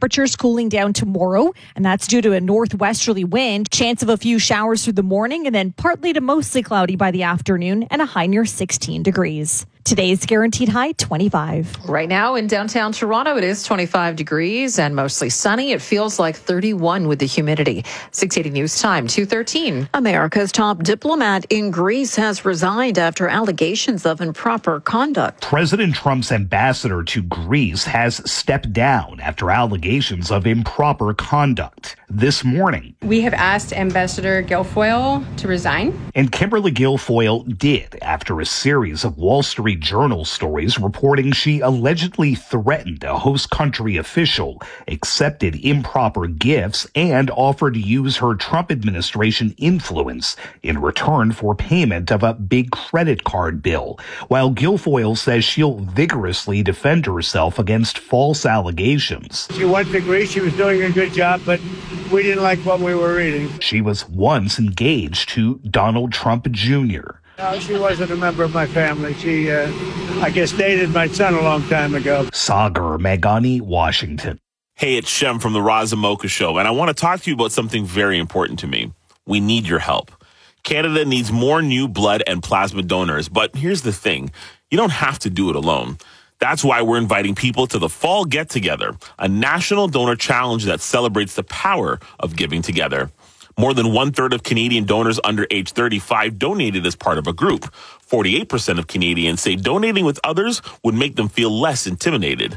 temperatures cooling down tomorrow, and that's due to a northwesterly wind. Chance of a few showers through the morning, and then partly to mostly cloudy by the afternoon, and a high near 16 degrees. Today's guaranteed high, 25. Right now in downtown Toronto, it is 25 degrees and mostly sunny. It feels like 31 with the humidity. 680 News Time, 2:13. America's top diplomat in Greece has resigned after allegations of improper conduct. President Trump's ambassador to Greece has stepped down after allegations of improper conduct. This morning, we have asked Ambassador Guilfoyle to resign. And Kimberly Guilfoyle did after a series of Wall Street Journal stories reporting she allegedly threatened a host country official, accepted improper gifts, and offered to use her Trump administration influence in return for payment of a big credit card bill. While Guilfoyle says she'll vigorously defend herself against false allegations. She went to Greece. She was doing a good job, but we didn't like what we were reading. She was once engaged to Donald Trump Jr. No, she wasn't a member of my family. She, I guess, dated my son a long time ago. Sagar Meghani, Washington. Hey, it's Shem from the Roz and Mocha Show, and I want to talk to you about something very important to me. We need your help. Canada needs more new blood and plasma donors, but here's the thing. You don't have to do it alone. That's why we're inviting people to the Fall Get Together, a national donor challenge that celebrates the power of giving together. More than 1/3 of Canadian donors under age 35 donated as part of a group. 48% of Canadians say donating with others would make them feel less intimidated.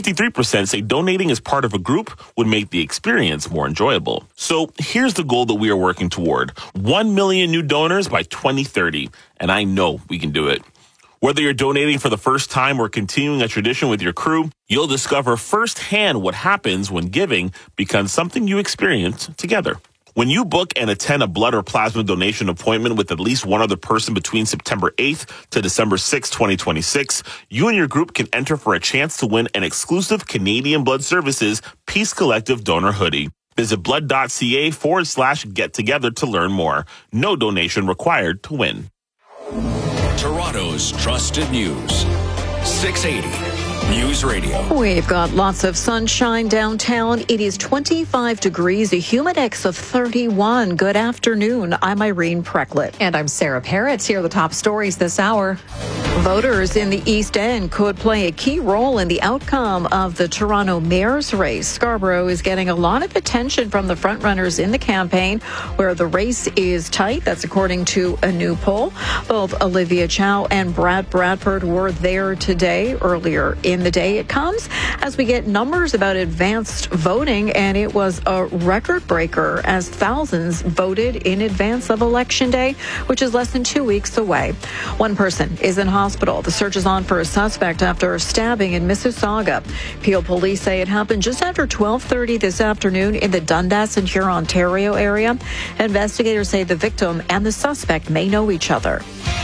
53% say donating as part of a group would make the experience more enjoyable. So here's the goal that we are working toward. 1 million new donors by 2030. And I know we can do it. Whether you're donating for the first time or continuing a tradition with your crew, you'll discover firsthand what happens when giving becomes something you experience together. When you book and attend a blood or plasma donation appointment with at least one other person between September 8th to December 6th, 2026, you and your group can enter for a chance to win an exclusive Canadian Blood Services Peace Collective donor hoodie. Visit blood.ca/get together to learn more. No donation required to win. Toronto's trusted news. 680 News Radio. We've got lots of sunshine downtown. It is 25 degrees, a humid index of 31. Good afternoon. I'm Irene Precklett. And I'm Sarah Parrots. Here are the top stories this hour. Voters in the East End could play a key role in the outcome of the Toronto mayor's race. Scarborough is getting a lot of attention from the frontrunners in the campaign, where the race is tight. That's according to a new poll. Both Olivia Chow and Brad Bradford were there today. Earlier in the day, it comes as we get numbers about advanced voting, and it was a record breaker as thousands voted in advance of Election Day, which is less than 2 weeks away. One person is in hospital. The search is on for a suspect after a stabbing in Mississauga. Peel police say it happened just after 12:30 this afternoon in the Dundas and Huron, Ontario area. Investigators say the victim and the suspect may know each other.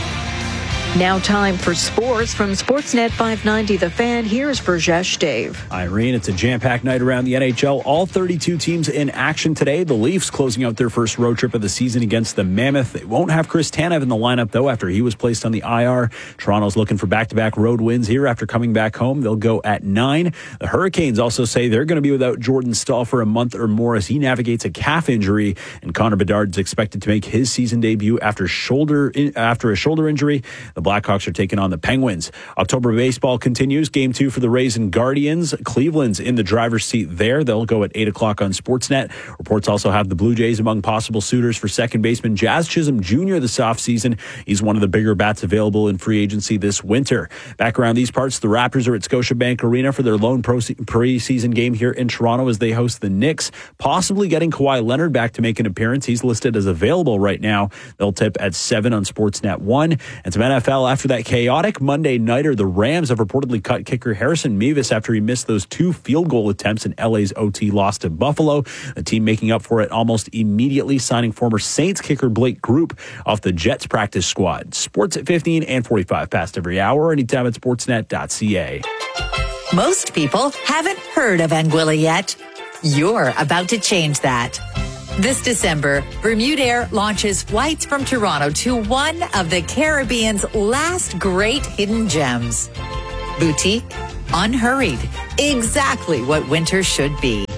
Now time for sports from Sportsnet 590 The Fan. Here's Burjesh Dave. Irene, it's a jam-packed night around the NHL. All 32 teams in action today. The Leafs closing out their first road trip of the season against the Mammoth. They won't have Chris Tanev in the lineup, though, after he was placed on the IR. Toronto's looking for back-to-back road wins here after coming back home. They'll go at 9. The Hurricanes also say they're going to be without Jordan Staal for a month or more as he navigates a calf injury. And Connor Bedard's expected to make his season debut after a shoulder injury. The Blackhawks are taking on the Penguins. October baseball continues. Game 2 for the Rays and Guardians. Cleveland's in the driver's seat there. They'll go at 8 o'clock on Sportsnet. Reports also have the Blue Jays among possible suitors for second baseman Jazz Chisholm Jr. this offseason. He's one of the bigger bats available in free agency this winter. Back around these parts, the Raptors are at Scotiabank Arena for their lone preseason game here in Toronto as they host the Knicks, possibly getting Kawhi Leonard back to make an appearance. He's listed as available right now. They'll tip at 7 on Sportsnet 1. And some NFL after that chaotic Monday nighter. The Rams have reportedly cut kicker Harrison Mevis after he missed those 2 field goal attempts in LA's OT loss to Buffalo. The team making up for it almost immediately, signing former Saints kicker Blake Group off the Jets practice squad. Sports at 15 and 45 past every hour, anytime at sportsnet.ca. Most people haven't heard of Anguilla yet. You're about to change that. This December, Bermudair launches flights from Toronto to one of the Caribbean's last great hidden gems. Boutique, unhurried, exactly what winter should be.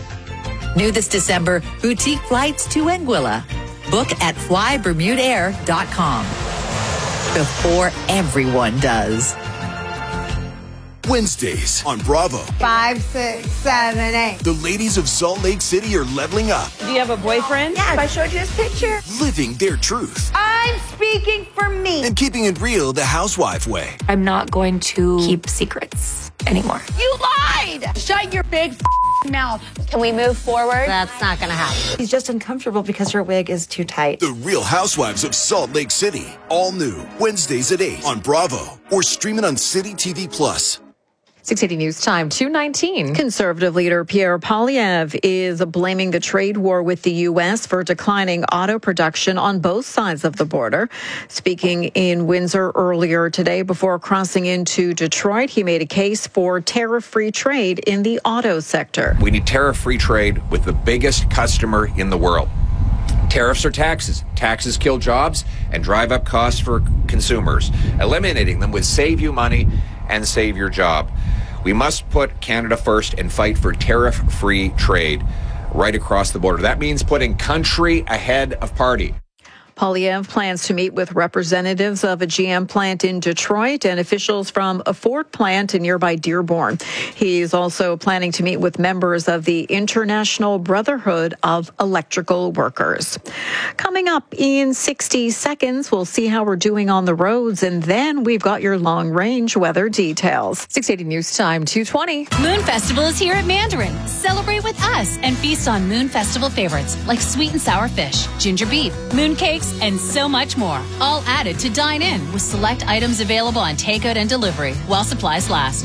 New this December, boutique flights to Anguilla. Book at flybermudair.com before everyone does. Wednesdays on Bravo. 5, 6, 7, 8. The ladies of Salt Lake City are leveling up. Do you have a boyfriend? Yeah, I showed you his picture. Living their truth. I'm speaking for me. And keeping it real the housewife way. I'm not going to keep secrets anymore. You lied! Shut your big mouth. Can we move forward? That's not going to happen. He's just uncomfortable because your wig is too tight. The Real Housewives of Salt Lake City. All new. Wednesdays at 8 on Bravo. Or stream it on City TV Plus. 680 News Time, 2:19. Conservative leader Pierre Poilievre is blaming the trade war with the U.S. for declining auto production on both sides of the border. Speaking in Windsor earlier today before crossing into Detroit, he made a case for tariff-free trade in the auto sector. We need tariff-free trade with the biggest customer in the world. Tariffs are taxes. Taxes kill jobs and drive up costs for consumers. Eliminating them would save you money and save your job. We must put Canada first and fight for tariff-free trade right across the border. That means putting country ahead of party. Poilievre plans to meet with representatives of a GM plant in Detroit and officials from a Ford plant in nearby Dearborn. He's also planning to meet with members of the International Brotherhood of Electrical Workers. Coming up in 60 seconds, we'll see how we're doing on the roads, and then we've got your long-range weather details. 680 News Time, 2:20. Moon Festival is here at Mandarin. Celebrate with us and feast on Moon Festival favorites like sweet and sour fish, ginger beef, moon cakes, and so much more. All added to dine in with select items available on takeout and delivery while supplies last.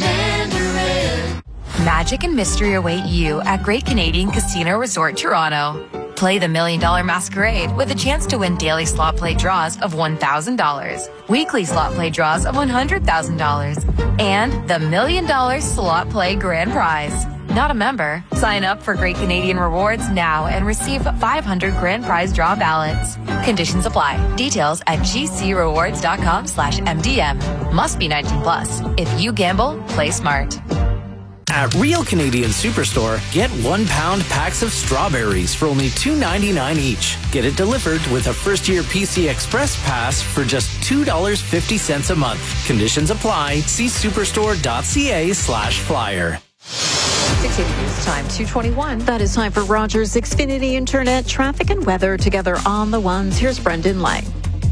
Magic and mystery await you at Great Canadian Casino Resort Toronto. Play the $1 Million Masquerade with a chance to win daily slot play draws of $1,000, weekly slot play draws of $100,000, and the $1 Million Slot Play Grand Prize. Not a member? Sign up for Great Canadian Rewards now and receive 500 grand prize draw ballots. Conditions apply. Details at gcrewards.com/MDM. Must be 19 plus. If you gamble, play smart. At Real Canadian Superstore, get 1 pound packs of strawberries for only $2.99 each. Get it delivered with a first-year PC Express pass for just $2.50 a month. Conditions apply. See superstore.ca/flyer. 680 News Time, 2:21. That is time for Rogers Xfinity Internet traffic and weather together on the ones. Here's Brendan Lang.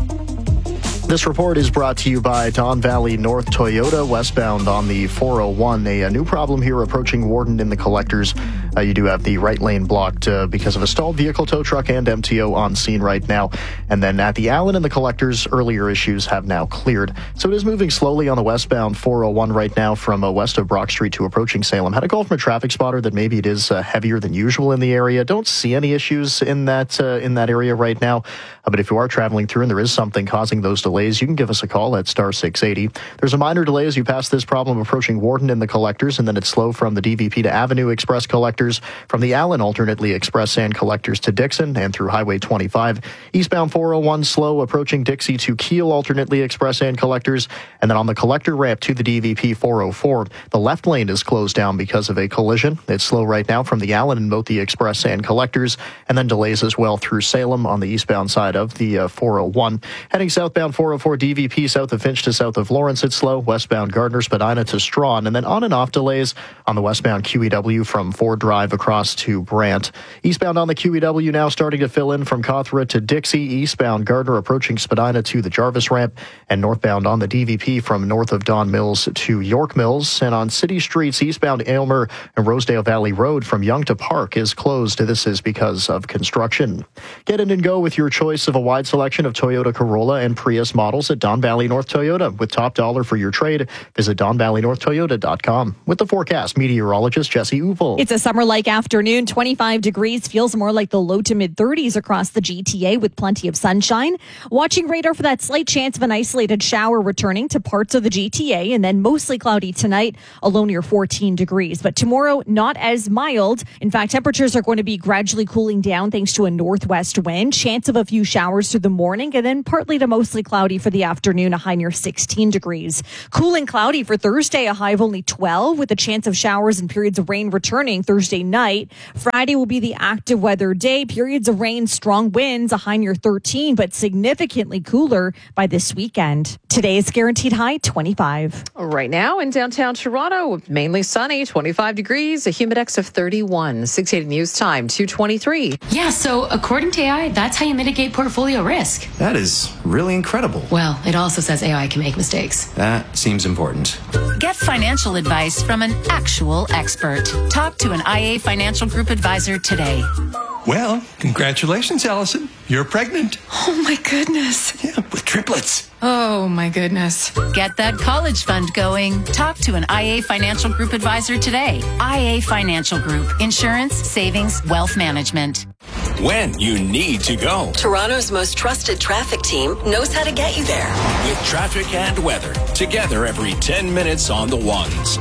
This report is brought to you by Don Valley North Toyota, westbound on the 401. A new problem here approaching Warden in the collectors. You do have the right lane blocked because of a stalled vehicle, tow truck, and MTO on scene right now. And then at the Allen and the collectors, earlier issues have now cleared. So it is moving slowly on the westbound 401 right now from west of Brock Street to approaching Salem. Had a call from a traffic spotter that maybe it is heavier than usual in the area. Don't see any issues in that area right now. But if you are traveling through and there is something causing those delays, you can give us a call at star 680. There's a minor delay as you pass this problem approaching Warden and the collectors, and then it's slow from the DVP to Avenue Express collectors, from the Allen alternately Express and collectors to Dixon, and through Highway 25. Eastbound 401 slow approaching Dixie to Kiel alternately Express and collectors, and then on the collector ramp to the DVP 404, the left lane is closed down because of a collision. It's slow right now from the Allen and both the Express and collectors, and then delays as well through Salem on the eastbound side of the 401. Heading southbound 404 DVP south of Finch to south of Lawrence, it's slow. Westbound Gardner, Spadina to Strawn, and then on and off delays on the westbound QEW from Ford Drive across to Brant. Eastbound on the QEW now starting to fill in from Cawthra to Dixie. Eastbound Gardner approaching Spadina to the Jarvis ramp, and northbound on the DVP from north of Don Mills to York Mills. And on city streets, eastbound Aylmer and Rosedale Valley Road from Yonge to Park is closed. This is because of construction. Get in and go with your choice of a wide selection of Toyota Corolla and Prius models at Don Valley North Toyota. With top dollar for your trade, visit DonValleyNorthToyota.com. With the forecast, meteorologist Jesse Uval. It's a summer-like afternoon. 25 degrees feels more like the low to mid-30s across the GTA with plenty of sunshine. Watching radar for that slight chance of an isolated shower returning to parts of the GTA, and then mostly cloudy tonight, a low near 14 degrees. But tomorrow, not as mild. In fact, temperatures are going to be gradually cooling down thanks to a northwest wind. Chance of a few showers through the morning, and then partly to mostly cloudy for the afternoon, a high near 16 degrees. Cool and cloudy for Thursday, a high of only 12, with a chance of showers and periods of rain returning Thursday Thursday night. Friday will be the active weather day. Periods of rain, strong winds, a high near 13, but significantly cooler by this weekend. Today's guaranteed high 25. Right now in downtown Toronto, mainly sunny, 25 degrees, a humidex of 31. 680 News Time, 2:23. Yeah, so according to AI, that's how you mitigate portfolio risk. That is really incredible. Well, it also says AI can make mistakes. That seems important. Get financial advice from an actual expert. Talk to an IA Financial Group advisor today. Well, congratulations, Allison. You're pregnant. Oh my goodness. Yeah, with triplets. Oh my goodness. Get that college fund going. Talk to an IA Financial Group advisor today. IA Financial Group. Insurance, savings, wealth management. When you need to go. Toronto's most trusted traffic team knows how to get you there. With traffic and weather. Together every 10 minutes on the ones.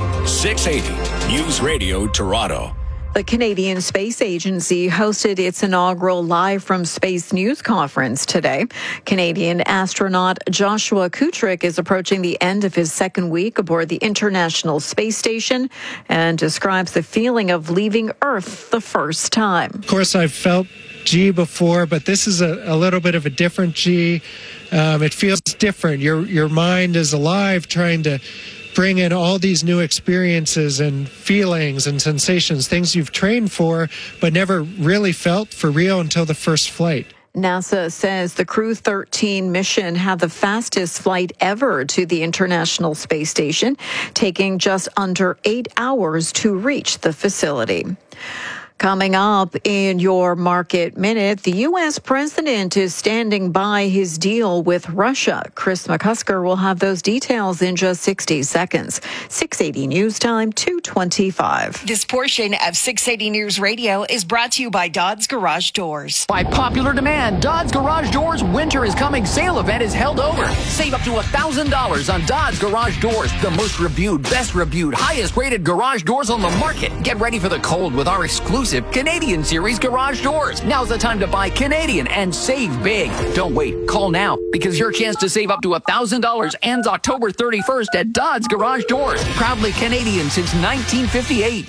680 News Radio Toronto. The Canadian Space Agency hosted its inaugural Live from Space news conference today. Canadian astronaut Joshua Kutrick is approaching the end of his second week aboard the International Space Station and describes the feeling of leaving Earth the first time. Of course, I've felt G before, but this is a little bit of a different G. It feels different. Your mind is alive, trying to bring in all these new experiences and feelings and sensations, things you've trained for but never really felt for real until the first flight. NASA says the Crew 13 mission had the fastest flight ever to the International Space Station, taking just under 8 hours to reach the facility. Coming up in your Market Minute, the U.S. president is standing by his deal with Russia. Chris McCusker will have those details in just 60 seconds. 680 News Time, 2:25. This portion of 680 News Radio is brought to you by Dodds Garage Doors. By popular demand, Dodds Garage Doors Winter is Coming sale event is held over. Save up to $1,000 on Dodds Garage Doors, the most reviewed, best reviewed, highest rated garage doors on the market. Get ready for the cold with our exclusive Canadian Series garage doors. Now's the time to buy Canadian and save big. Don't wait. Call now because your chance to save up to $1,000 ends October 31st at Dodds Garage Doors. Proudly Canadian since 1958.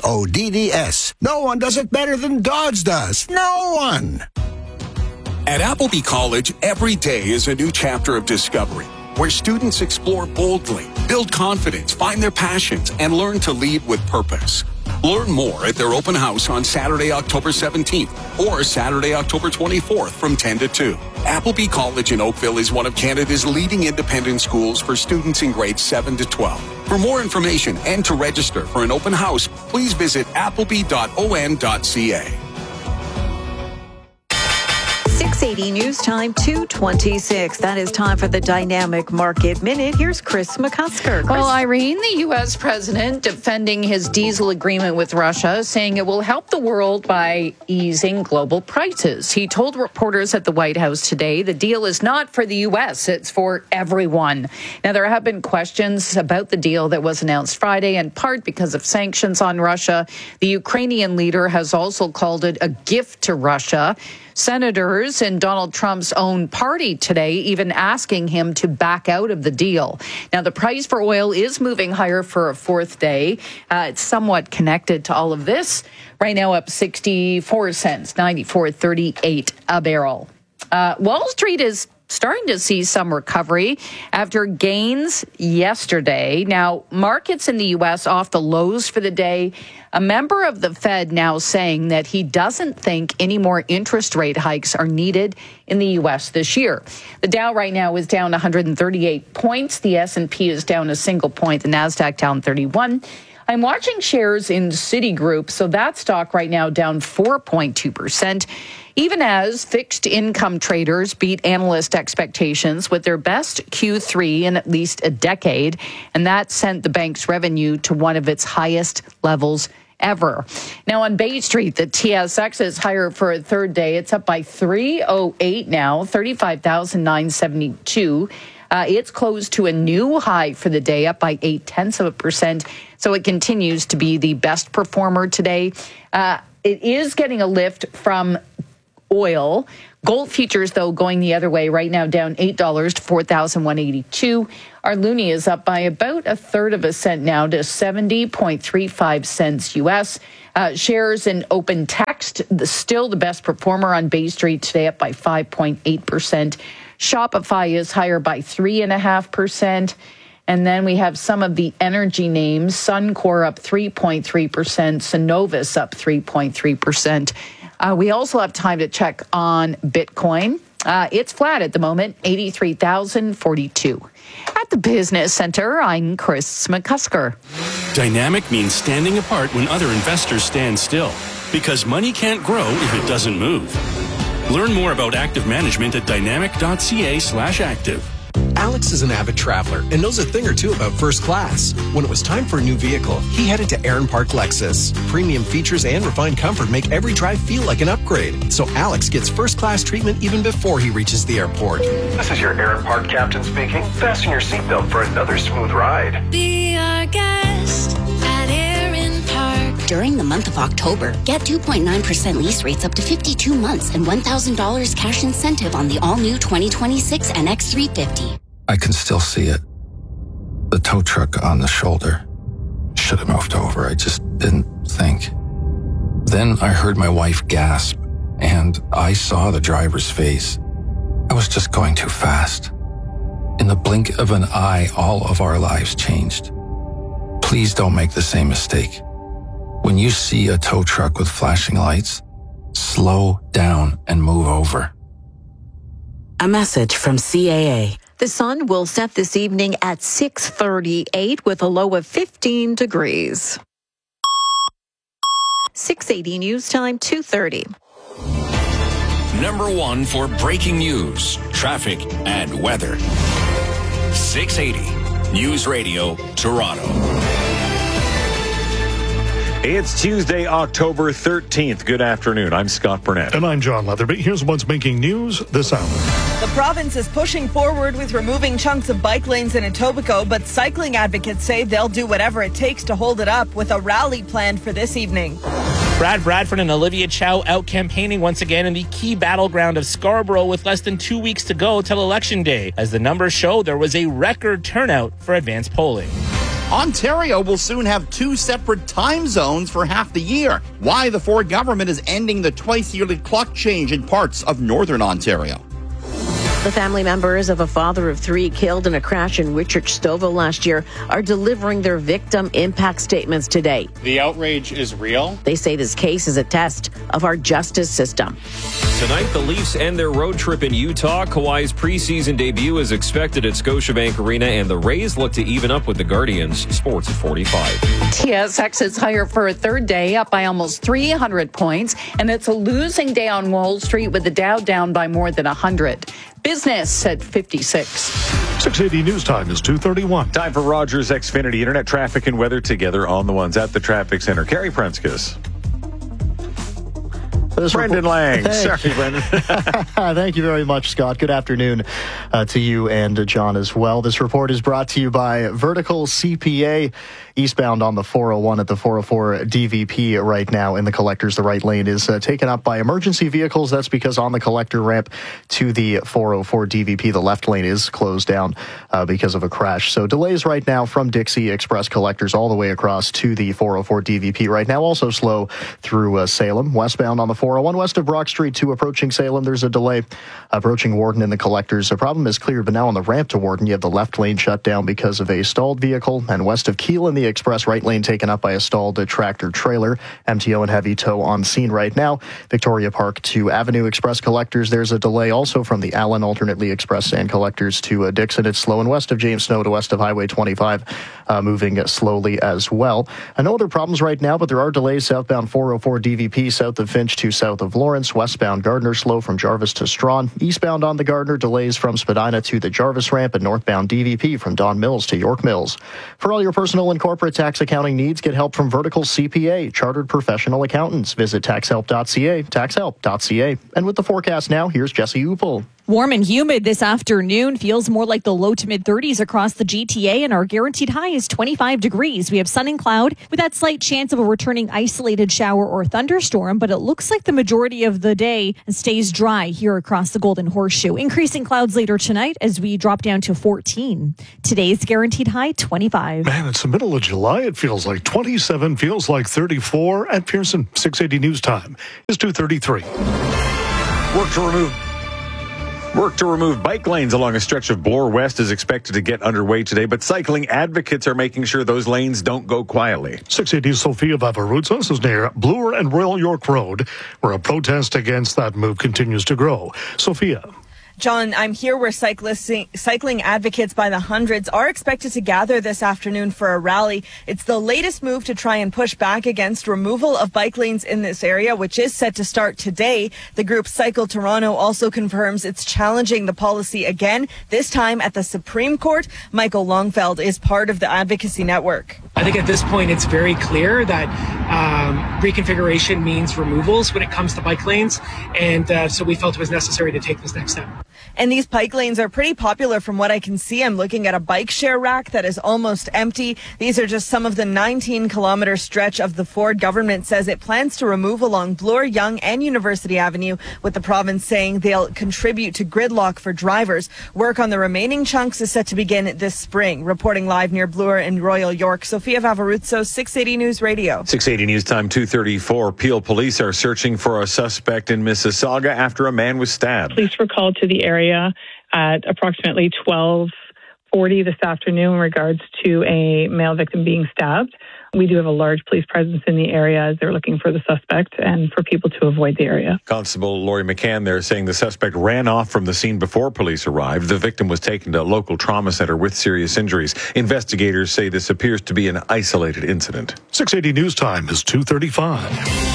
DODDS. No one does it better than Dodds does. No one. At Appleby College, every day is a new chapter of discovery, where students explore boldly, build confidence, find their passions, and learn to lead with purpose. Learn more at their open house on Saturday, October 17th or Saturday, October 24th from 10 to 2. Appleby College in Oakville is one of Canada's leading independent schools for students in grades 7 to 12. For more information and to register for an open house, please visit appleby.on.ca. 680 News Time, 2:26. That is time for the Dynamic Market Minute. Here's Chris McCusker. Well, Irene, the U.S. president defending his diesel agreement with Russia, saying it will help the world by easing global prices. He told reporters at the White House today the deal is not for the U.S., it's for everyone. Now, there have been questions about the deal that was announced Friday, in part because of sanctions on Russia. The Ukrainian leader has also called it a gift to Russia. Senators in Donald Trump's own party today even asking him to back out of the deal. Now, the price for oil is moving higher for a fourth day. It's somewhat connected to all of this. Right now up 64 cents, 94.38 a barrel. Wall Street is starting to see some recovery after gains yesterday. Now, markets in the U.S. off the lows for the day. A member of the Fed now saying that he doesn't think any more interest rate hikes are needed in the U.S. this year. The Dow right now is down 138 points. The S&P is down a single point. The NASDAQ down 31. I'm watching shares in Citigroup, so that stock right now down 4.2%, even as fixed income traders beat analyst expectations with their best Q3 in at least a decade, and that sent the bank's revenue to one of its highest levels ever. Now on Bay Street, the TSX is higher for a third day. It's up by 308 now, 35,972. It's closed to a new high for the day, up by 0.8%. So it continues to be the best performer today. It is getting a lift from oil. Gold futures, though, going the other way right now, down $8 to 4,182. Our loonie is up by about a third of a cent now to 70.35 cents U.S. Shares in Open Text, still the best performer on Bay Street today, up by 5.8%. Shopify is higher by 3.5%. And then we have some of the energy names. Suncor up 3.3%. Cenovus up 3.3%. We also have time to check on Bitcoin. It's flat at the moment, 83,042. At the Business Center, I'm Chris McCusker. Dynamic means standing apart when other investors stand still, because money can't grow if it doesn't move. Learn more about active management at dynamic.ca/active. Alex is an avid traveler and knows a thing or two about first class. When it was time for a new vehicle, he headed to Aaron Park Lexus. Premium features and refined comfort make every drive feel like an upgrade. So Alex gets first class treatment even before he reaches the airport. This is your Aaron Park captain speaking. Fasten your seatbelt for another smooth ride. Be our guest at Aaron Park. During the month of October, get 2.9% lease rates up to 52 months and $1,000 cash incentive on the all-new 2026 NX350. I can still see it. The tow truck on the shoulder. Should have moved over. I just didn't think. Then I heard my wife gasp, and I saw the driver's face. I was just going too fast. In the blink of an eye, all of our lives changed. Please don't make the same mistake. When you see a tow truck with flashing lights, slow down and move over. A message from CAA. The sun will set this evening at 6:38 with a low of 15 degrees. 680 News Time, 2:30. Number one for breaking news, traffic, and weather. 680 News Radio, Toronto. It's Tuesday, October 13th. Good afternoon. I'm Scott Burnett. And I'm John Leatherby. Here's what's making news this hour. The province is pushing forward with removing chunks of bike lanes in Etobicoke, but cycling advocates say they'll do whatever it takes to hold it up with a rally planned for this evening. Brad Bradford and Olivia Chow out campaigning once again in the key battleground of Scarborough with less than 2 weeks to go till Election Day. As the numbers show, there was a record turnout for advanced polling. Ontario will soon have 2 separate time zones for half the year. Why the Ford government is ending the twice-yearly clock change in parts of northern Ontario. The family members of a father of 3 killed in a crash in Whitchurch Stouffville last year are delivering their victim impact statements today. The outrage is real. They say this case is a test of our justice system. Tonight, the Leafs end their road trip in Utah. Kawhi's preseason debut is expected at Scotiabank Arena, and the Rays look to even up with the Guardians. Sports at 45. TSX is higher for a third day, up by almost 300 points, and it's a losing day on Wall Street with the Dow down by more than 100. Business at 56. 680 News Time is 2:31. Time for Rogers Xfinity Internet traffic and weather together on the ones at the traffic center. Carrie Prenskus. Brendan Lang. Sorry, Brendan. Thank you very much, Scott. Good afternoon to you and John as well. This report is brought to you by Vertical CPA. Eastbound on the 401 at the 404 DVP right now in the collectors. The right lane is taken up by emergency vehicles. That's because on the collector ramp to the 404 DVP, the left lane is closed down because of a crash. So delays right now from Dixie Express collectors all the way across to the 404 DVP right now. Also slow through Salem. Westbound on the 401 west of Brock Street to approaching Salem. There's a delay approaching Warden in the collectors. The problem is cleared, but now on the ramp to Warden, you have the left lane shut down because of a stalled vehicle. And west of Keele in the Express right lane taken up by a stalled tractor trailer. MTO and heavy tow on scene right now. Victoria Park to Avenue Express collectors. There's a delay also from the Allen alternately Express and collectors to Dixon. It's slow and west of James Snow to west of Highway 25, moving slowly as well. No other problems right now, but there are delays southbound 404 DVP south of Finch to south of Lawrence. Westbound Gardner slow from Jarvis to Strawn. Eastbound on the Gardner delays from Spadina to the Jarvis ramp, and northbound DVP from Don Mills to York Mills. For all your personal and corporate tax accounting needs, get help from Vertical CPA, chartered professional accountants. Visit taxhelp.ca, taxhelp.ca. And with the forecast now, here's Jesse Uppel. Warm and humid this afternoon. Feels more like the low to mid 30s across the GTA, and our guaranteed high is 25 degrees. We have sun and cloud with that slight chance of a returning isolated shower or thunderstorm, but it looks like the majority of the day stays dry here across the Golden Horseshoe. Increasing clouds later tonight as we drop down to 14. Today's guaranteed high, 25. Man, it's the middle of July. It feels like 27, feels like 34. At Pearson, 680 News Time is 2:33. Work to remove bike lanes along a stretch of Bloor West is expected to get underway today, but cycling advocates are making sure those lanes don't go quietly. 680 Sophia Vavaruzas is near Bloor and Royal York Road, where a protest against that move continues to grow. Sophia. John, I'm here where cycling advocates by the hundreds are expected to gather this afternoon for a rally. It's the latest move to try and push back against removal of bike lanes in this area, which is set to start today. The group Cycle Toronto also confirms it's challenging the policy again, this time at the Supreme Court. Michael Longfeld is part of the advocacy network. I think at this point it's very clear that reconfiguration means removals when it comes to bike lanes, and so we felt it was necessary to take this next step. And these bike lanes are pretty popular from what I can see. I'm looking at a bike share rack that is almost empty. These are just some of the 19-kilometer stretch of the Ford government says it plans to remove along Bloor, Yonge and University Avenue, with the province saying they'll contribute to gridlock for drivers. Work on the remaining chunks is set to begin this spring. Reporting live near Bloor and Royal York, Sophia Vavaruzzo, 680 News Radio. 680 News Time, 2:34. Peel police are searching for a suspect in Mississauga after a man was stabbed. Police were called to the area at approximately 12:40 this afternoon in regards to a male victim being stabbed. We do have a large police presence in the area as they're looking for the suspect and for people to avoid the area. Constable Laurie McCann there saying the suspect ran off from the scene before police arrived. The victim was taken to a local trauma center with serious injuries. Investigators say this appears to be an isolated incident. 680 News Time is 2:35.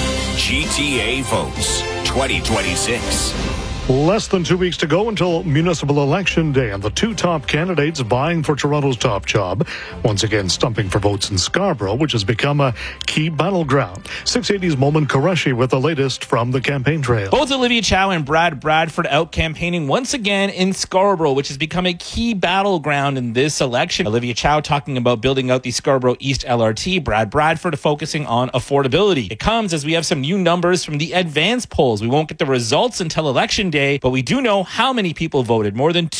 GTA votes 2026. Less than 2 weeks to go until municipal election day, and the two top candidates vying for Toronto's top job once again stumping for votes in Scarborough, which has become a key battleground. 680's Momin Qureshi with the latest from the campaign trail. Both Olivia Chow and Brad Bradford out campaigning once again in Scarborough, which has become a key battleground in this election. Olivia Chow talking about building out the Scarborough East LRT, Brad Bradford focusing on affordability. It comes as we have some new numbers from the advance polls. We won't get the results until election day, but we do know how many people voted. More than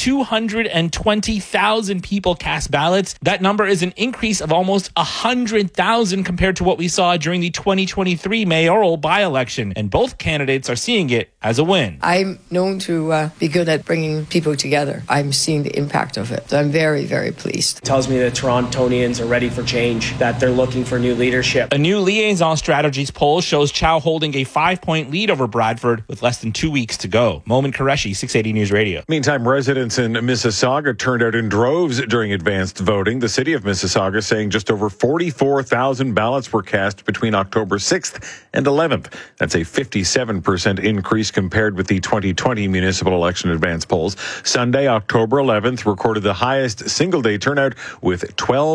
220,000 people cast ballots. That number is an increase of almost 100,000 compared to what we saw during the 2023 mayoral by-election. And both candidates are seeing it as a win. I'm known to be good at bringing people together. I'm seeing the impact of it. So I'm very, very pleased. It tells me that Torontonians are ready for change, that they're looking for new leadership. A new Liaison Strategies poll shows Chow holding a 5-point lead over Bradford with less than 2 weeks to go. Momin Qureshi, 680 News Radio. Meantime, residents in Mississauga turned out in droves during advanced voting. The city of Mississauga saying just over 44,000 ballots were cast between October 6th and 11th. That's a 57% increase compared with the 2020 municipal election advance polls. Sunday, October 11th, recorded the highest single-day turnout with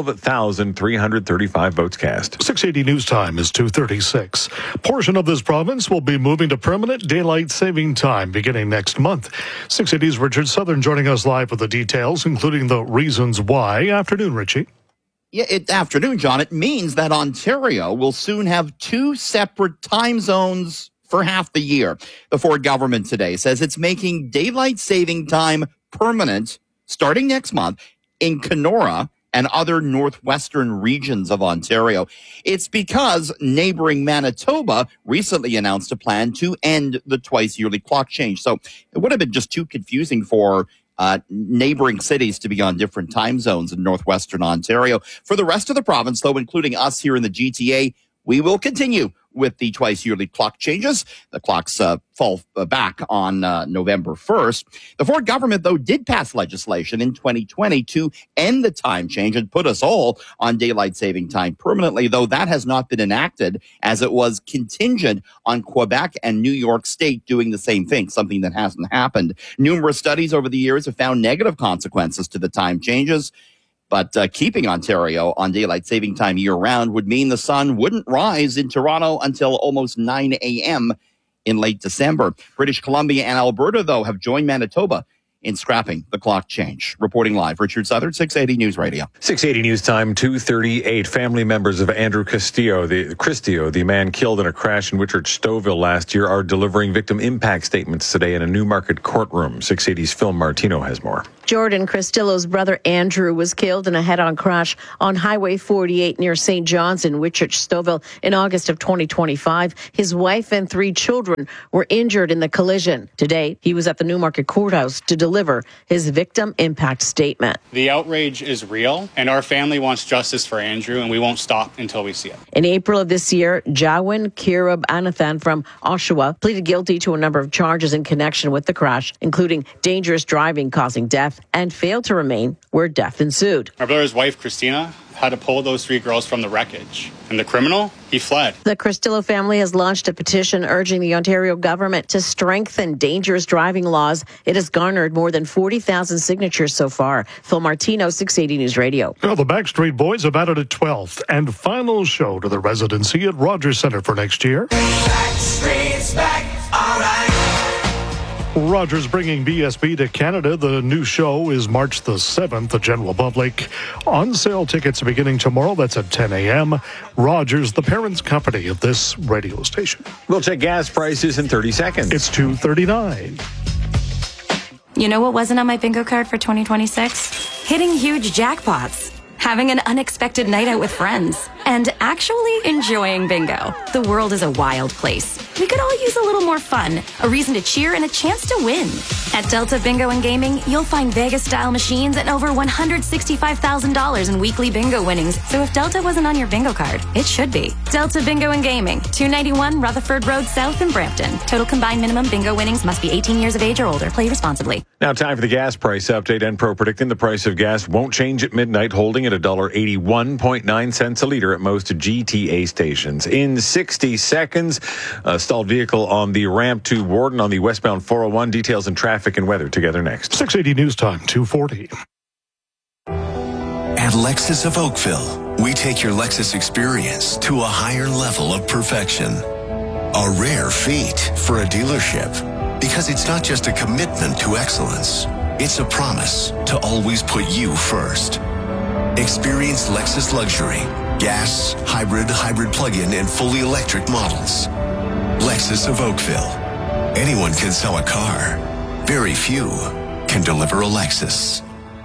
12,335 votes cast. 680 News Time is 2:36. Portion of this province will be moving to permanent daylight saving time beginning next month. 680's Richard Southern joining us live with the details, including the reasons why. Afternoon, Richie. Yeah, afternoon, John. It means that Ontario will soon have two separate time zones for half the year. The Ford government today says it's making daylight saving time permanent starting next month in Kenora and other northwestern regions of Ontario. It's because neighboring Manitoba recently announced a plan to end the twice-yearly clock change. So it would have been just too confusing for neighboring cities to be on different time zones in northwestern Ontario. For the rest of the province, though, including us here in the GTA, we will continue with the twice-yearly clock changes. The clocks fall back on November 1st. The Ford government, though, did pass legislation in 2020 to end the time change and put us all on daylight saving time permanently, though that has not been enacted as it was contingent on Quebec and New York State doing the same thing, something that hasn't happened. Numerous studies over the years have found negative consequences to the time changes. But keeping Ontario on daylight saving time year-round would mean the sun wouldn't rise in Toronto until almost 9 a.m. in late December. British Columbia and Alberta, though, have joined Manitoba in scrapping the clock change. Reporting live, Richard Southard, 680 News Radio. 680 News Time, 2:38. Family members of Andrew Castillo, the man killed in a crash in Whitchurch Stouffville last year, are delivering victim impact statements today in a Newmarket courtroom. 680's Phil Martino has more. Jordan Castillo's brother Andrew was killed in a head-on crash on Highway 48 near St. John's in Whitchurch Stouffville in August of 2025. His wife and 3 children were injured in the collision. Today, he was at the Newmarket courthouse to deliver his victim impact statement. The outrage is real, and our family wants justice for Andrew, and we won't stop until we see it. In April of this year, Jawin Kirab Anathan from Oshawa pleaded guilty to a number of charges in connection with the crash, including dangerous driving causing death, and failed to remain where death ensued. My brother's wife, Christina, had to pull those 3 girls from the wreckage. And the criminal, he fled. The Castillo family has launched a petition urging the Ontario government to strengthen dangerous driving laws. It has garnered more than 40,000 signatures so far. Phil Martino, 680 News Radio. Well, the Backstreet Boys have added a 12th and final show to the residency at Rogers Centre for next year. Backstreet's back, all right. Rogers bringing BSB to Canada. The new show is March the 7th, the general public. On sale tickets beginning tomorrow. That's at 10 a.m. Rogers, the parents' company of this radio station. We'll check gas prices in 30 seconds. It's $2.39. You know what wasn't on my bingo card for 2026? Hitting huge jackpots, having an unexpected night out with friends, and actually enjoying bingo. The world is a wild place. We could all use a little more fun, a reason to cheer, and a chance to win. At Delta Bingo and Gaming, you'll find Vegas-style machines and over $165,000 in weekly bingo winnings. So if Delta wasn't on your bingo card, it should be. Delta Bingo and Gaming, 291 Rutherford Road South in Brampton. Total combined minimum bingo winnings must be 18 years of age or older. Play responsibly. Now time for the gas price update. Enpro predicting the price of gas won't change at midnight, holding at $1.81.9 a liter at most GTA stations. In 60 seconds, a stalled vehicle on the ramp to Warden on the westbound 401. Details and traffic and weather together next. 680 News Time, 2:40. At Lexus of Oakville, we take your Lexus experience to a higher level of perfection. A rare feat for a dealership, because it's not just a commitment to excellence, it's a promise to always put you first. Experience Lexus Luxury, gas, hybrid plug-in, and fully electric models. Lexus of Oakville. Anyone can sell a car. Very few can deliver a Lexus.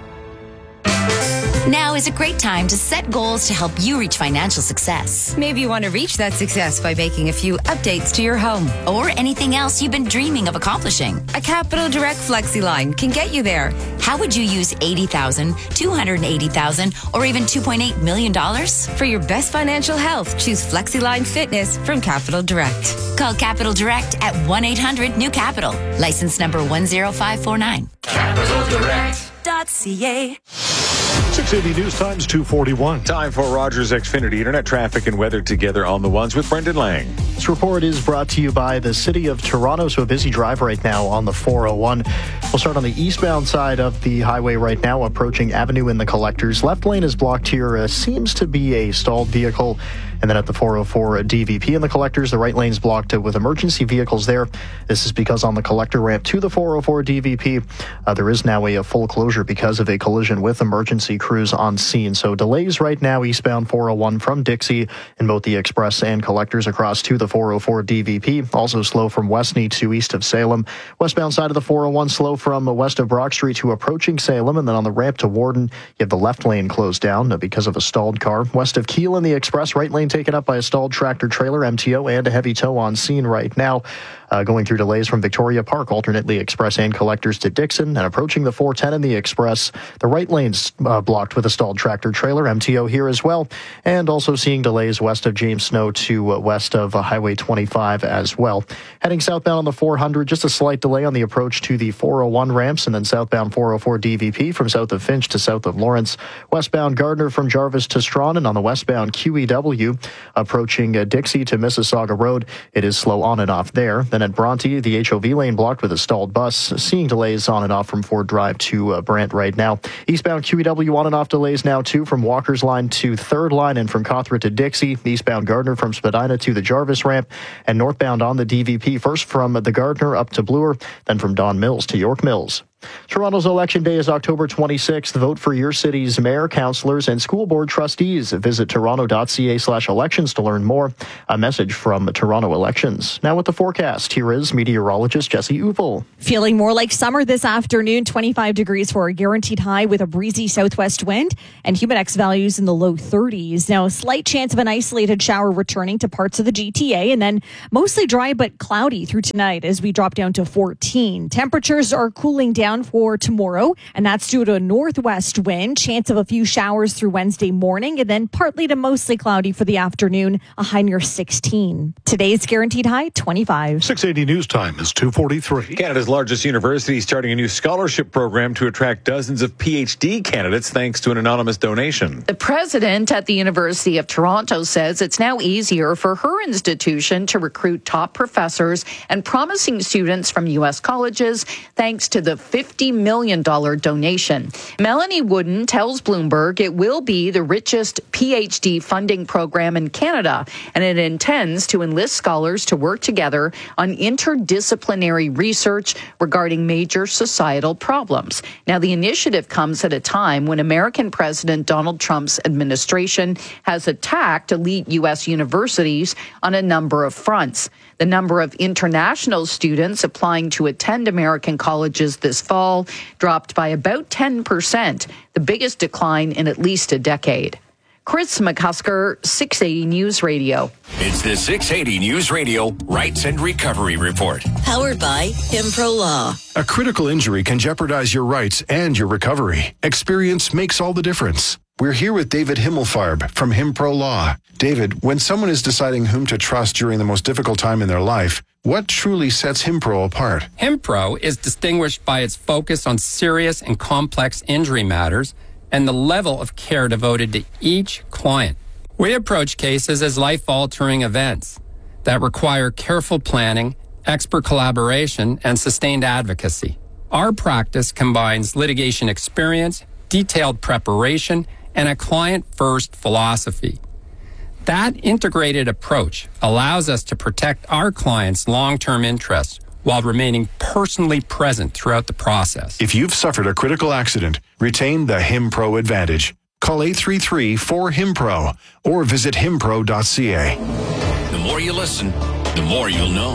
Now is a great time to set goals to help you reach financial success. Maybe you want to reach that success by making a few updates to your home. Or anything else you've been dreaming of accomplishing. A Capital Direct FlexiLine can get you there. How would you use $80,000, $280,000, or even $2.8 million? For your best financial health, choose FlexiLine Fitness from Capital Direct. Call Capital Direct at 1-800-NEW-CAPITAL. License number 10549. CapitalDirect.ca. 680 News Times, 2:41. Time for Rogers Xfinity Internet traffic and weather together on the ones with Brendan Lang. This report is brought to you by the City of Toronto, so a busy drive right now on the 401. We'll start on the eastbound side of the highway right now, approaching Avenue in the Collectors. Left lane is blocked here. Seems to be a stalled vehicle. And then at the 404 DVP in the Collectors, the right lane's blocked with emergency vehicles there. This is because on the collector ramp to the 404 DVP, there is now a full closure because of a collision with emergency crews on scene. So delays right now eastbound 401 from Dixie in both the Express and Collectors across to the 404 DVP. Also slow from Westney to east of Salem. Westbound side of the 401 slow from west of Brock Street to approaching Salem. And then on the ramp to Warden, you have the left lane closed down because of a stalled car. West of Keele in the Express, right lane taken up by a stalled tractor trailer, MTO, and a heavy tow on scene right now. Going through delays from Victoria Park, alternately Express and Collectors to Dixon, and approaching the 410 in the Express. The right lane's blocked with a stalled tractor trailer, MTO here as well, and also seeing delays west of James Snow to west of Highway 25 as well. Heading southbound on the 400, just a slight delay on the approach to the 401 ramps, and then southbound 404 DVP from south of Finch to south of Lawrence. Westbound Gardner from Jarvis to Strawn, and on the westbound QEW approaching Dixie to Mississauga Road, it is slow on and off there. Then Then at Bronte, the HOV lane blocked with a stalled bus. Seeing delays on and off from Ford Drive to Brant right now. Eastbound QEW on and off delays now too from Walker's Line to 3rd Line and from Cawthra to Dixie. Eastbound Gardner from Spadina to the Jarvis ramp, and northbound on the DVP first from the Gardner up to Bloor, then from Don Mills to York Mills. Toronto's Election Day is October 26th. Vote for your city's mayor, councillors, and school board trustees. Visit toronto.ca/elections to learn more. A message from Toronto Elections. Now with the forecast, here is meteorologist Jesse Upel. Feeling more like summer this afternoon, 25 degrees for a guaranteed high with a breezy southwest wind and Humidex values in the low 30s. Now, a slight chance of an isolated shower returning to parts of the GTA, and then mostly dry but cloudy through tonight as we drop down to 14. Temperatures are cooling down for tomorrow, and that's due to a northwest wind, chance of a few showers through Wednesday morning, and then partly to mostly cloudy for the afternoon, a high near 16. Today's guaranteed high, 25. 680 News Time is 2:43. Canada's largest university starting a new scholarship program to attract dozens of PhD candidates thanks to an anonymous donation. The president at the University of Toronto says it's now easier for her institution to recruit top professors and promising students from U.S. colleges thanks to the $50 million donation. Melanie Wooden tells Bloomberg it will be the richest PhD funding program in Canada, and it intends to enlist scholars to work together on interdisciplinary research regarding major societal problems. Now, the initiative comes at a time when American President Donald Trump's administration has attacked elite U.S. universities on a number of fronts. The number of international students applying to attend American colleges this fall dropped by about 10%, the biggest decline in at least a decade. Chris McCusker, 680 News Radio. It's the 680 News Radio Rights and Recovery Report. Powered by Himpro Law. A critical injury can jeopardize your rights and your recovery. Experience makes all the difference. We're here with David Himmelfarb from Himpro Law. David, when someone is deciding whom to trust during the most difficult time in their life, what truly sets Himpro apart? Himpro is distinguished by its focus on serious and complex injury matters and the level of care devoted to each client. We approach cases as life-altering events that require careful planning, expert collaboration, and sustained advocacy. Our practice combines litigation experience, detailed preparation, and a client-first philosophy. That integrated approach allows us to protect our clients' long-term interests while remaining personally present throughout the process. If you've suffered a critical accident, retain the Himpro Advantage. Call 833-4HIMPRO or visit himpro.ca. The more you listen, the more you'll know.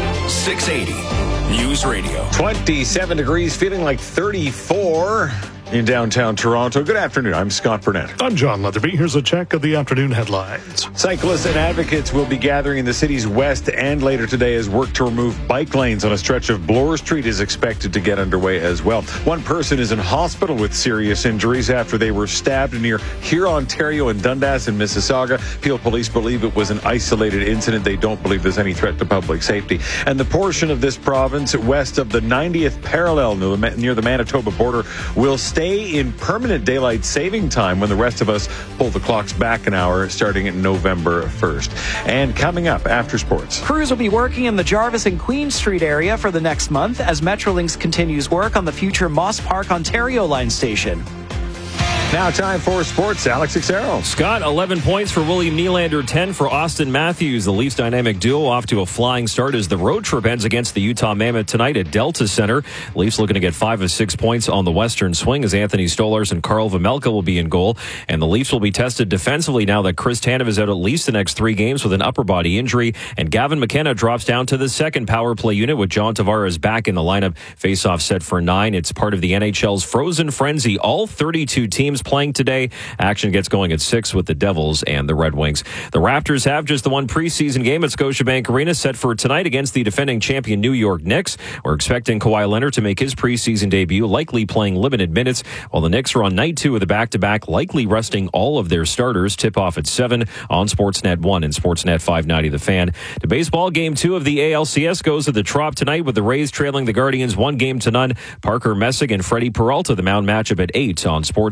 680 News Radio. 27 degrees, feeling like 34 in downtown Toronto. Good afternoon. I'm Scott Burnett. I'm John Leatherby. Here's a check of the afternoon headlines. Cyclists and advocates will be gathering in the city's west and later today as work to remove bike lanes on a stretch of Bloor Street is expected to get underway as well. One person is in hospital with serious injuries after they were stabbed near Huron, Ontario, and Dundas in Mississauga. Peel police believe it was an isolated incident. They don't believe there's any threat to public safety. And the portion of this province west of the 90th parallel near the Manitoba border will stay in permanent daylight saving time when the rest of us pull the clocks back an hour starting in November 1st. And coming up after sports. Crews will be working in the Jarvis and Queen Street area for the next month as Metrolinx continues work on the future Moss Park, Ontario line station. Now time for sports. Alex Xero. Scott, 11 points for William Nylander, 10 for Austin Matthews. The Leafs dynamic duo off to a flying start as the road trip ends against the Utah Mammoth tonight at Delta Center. Leafs looking to get 5 of 6 points on the Western swing as Anthony Stolarz and Karl Vejmelka will be in goal. And the Leafs will be tested defensively now that Chris Tanev is out at least the next 3 games with an upper body injury. And Gavin McKenna drops down to the second power play unit with John Tavares back in the lineup. Face-off set for 9. It's part of the NHL's Frozen Frenzy. All 32 teams playing today. Action gets going at 6 with the Devils and the Red Wings. The Raptors have just the one preseason game at Scotiabank Arena set for tonight against the defending champion New York Knicks. We're expecting Kawhi Leonard to make his preseason debut, likely playing limited minutes, while the Knicks are on night 2 of the back-to-back, likely resting all of their starters. Tip-off at 7 on Sportsnet 1 and Sportsnet 590 The Fan. The baseball game 2 of the ALCS goes to the Trop tonight with the Rays trailing the Guardians 1-0. Parker Messick and Freddie Peralta, the mound matchup at 8 on Sportsnet, while